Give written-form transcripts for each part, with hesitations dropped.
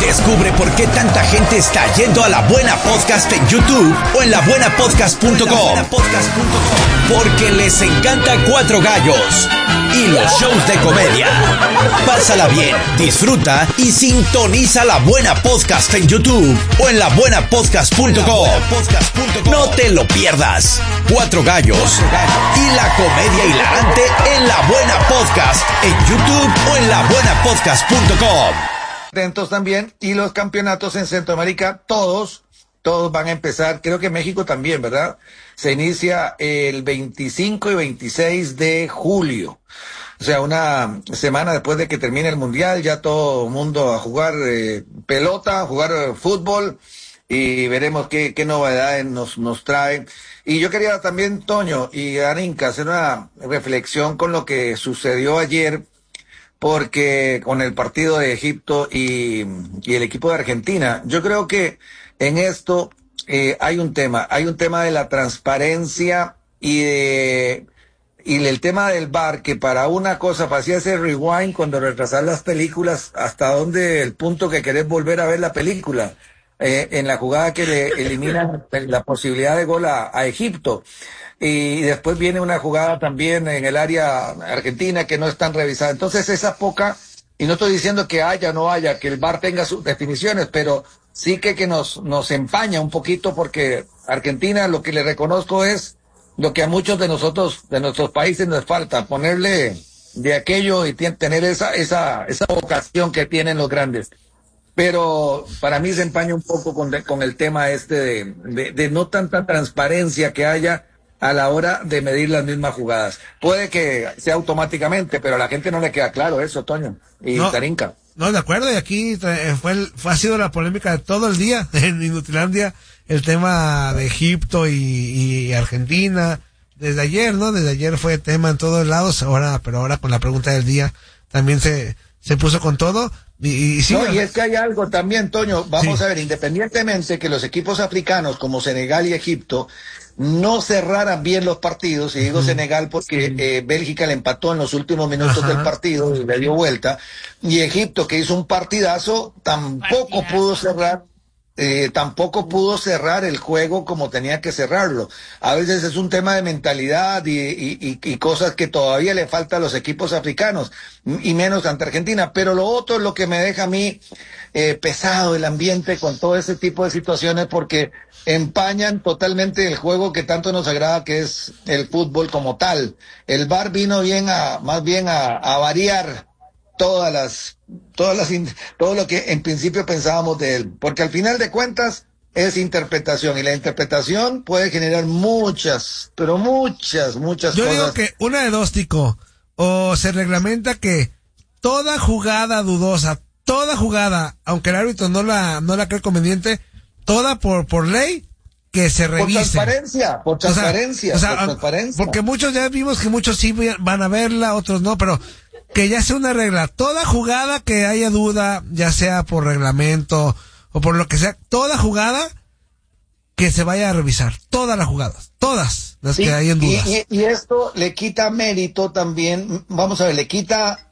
Descubre por qué tanta gente está yendo a La Buena Podcast en YouTube o en labuenapodcast.com. Porque les encanta Cuatro Gallos y los shows de comedia. Pásala bien, disfruta y sintoniza La Buena Podcast en YouTube o en labuenapodcast.com. No te lo pierdas. Cuatro Gallos y la comedia hilarante en La Buena Podcast en YouTube o en labuenapodcast.com. Atentos también, y los campeonatos en Centroamérica, todos van a empezar, creo que México también, ¿verdad? Se inicia el 25 y 26 de julio. O sea, una semana después de que termine el Mundial, ya todo el mundo a jugar pelota, a jugar fútbol, y veremos qué novedades nos trae. Y yo quería también, Toño y Arinka, hacer una reflexión con lo que sucedió ayer, porque con el partido de Egipto y el equipo de Argentina. Yo creo que en esto hay un tema de la transparencia y el tema del VAR, que para una cosa parecía ese rewind cuando retrasas las películas hasta donde el punto que querés volver a ver la película, en la jugada que le elimina la posibilidad de gol a Egipto. Y después viene una jugada también en el área argentina que no están revisadas. Entonces esa poca, y no estoy diciendo que haya o no haya, que el VAR tenga sus definiciones, pero sí que nos empaña un poquito, porque Argentina, lo que le reconozco es lo que a muchos de nosotros, de nuestros países, nos falta, ponerle de aquello y tener esa vocación que tienen los grandes. Pero para mí se empaña un poco con el tema de no tanta transparencia que haya a la hora de medir las mismas jugadas. Puede que sea automáticamente, pero a la gente no le queda claro eso, Toño y Tarinka. No, de acuerdo, y aquí ha sido la polémica de todo el día en Inutilandia, el tema de Egipto y Argentina, desde ayer, ¿no? Desde ayer fue tema en todos lados, pero ahora con la pregunta del día también se puso con todo. Y sí, y es que hay algo también, Toño, vamos a ver, independientemente que los equipos africanos como Senegal y Egipto no cerraran bien los partidos, y digo Senegal porque Bélgica le empató en los últimos minutos del partido y le dio vuelta, y Egipto, que hizo un partidazo, tampoco pudo cerrar el juego como tenía que cerrarlo. A veces es un tema de mentalidad y cosas que todavía le falta a los equipos africanos, y menos ante Argentina. Pero lo otro es lo que me deja a mí pesado el ambiente con todo ese tipo de situaciones, porque empañan totalmente el juego que tanto nos agrada, que es el fútbol como tal. El VAR vino más bien a variar todo lo que en principio pensábamos de él, porque al final de cuentas es interpretación, y la interpretación puede generar muchas cosas. Yo digo que una de dos, Tico, o se reglamenta que toda jugada dudosa, toda jugada, aunque el árbitro no la cree conveniente, toda por ley, que se revise. Por transparencia. Porque muchos ya vimos que muchos sí van a verla, otros no, pero que ya sea una regla. Toda jugada que haya duda, ya sea por reglamento o por lo que sea, toda jugada que se vaya a revisar. Todas las jugadas. Todas las que hay en dudas. Y esto le quita mérito también. Vamos a ver, le quita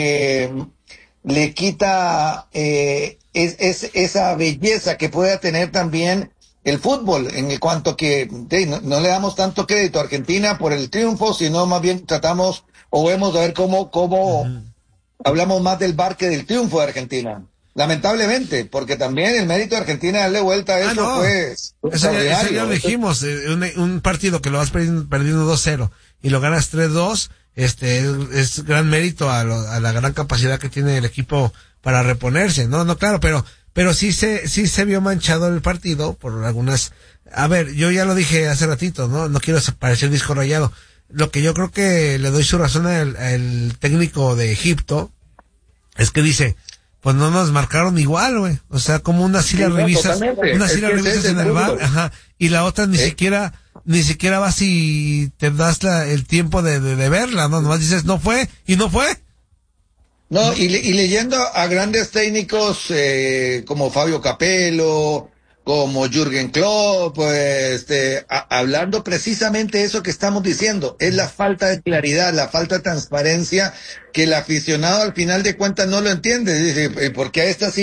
esa belleza que pueda tener también el fútbol, en cuanto que no le damos tanto crédito a Argentina por el triunfo, sino más bien tratamos o vemos a ver cómo hablamos más del VAR que del triunfo de Argentina. Lamentablemente, porque también el mérito de Argentina darle vuelta a eso fue eso ya lo dijimos, un partido que lo vas perdiendo 2-0 y lo ganas 3-2, es gran mérito a la gran capacidad que tiene el equipo para reponerse. No, claro, pero sí se vio manchado el partido por algunas. A ver, yo ya lo dije hace ratito, no quiero parecer disco rayado. Lo que yo creo que le doy su razón al técnico de Egipto es que dice, pues no nos marcaron igual, güey. O sea, como una sí la revisas, revisas en el VAR, y la otra ni siquiera vas y te das el tiempo de verla, ¿no? Nomás dices, no fue, y no fue. No, y leyendo a grandes técnicos como Fabio Capello, como Jürgen Klopp, pues, hablando precisamente eso que estamos diciendo, es la falta de claridad, la falta de transparencia, que el aficionado al final de cuentas no lo entiende. Dice, ¿por qué a esta sí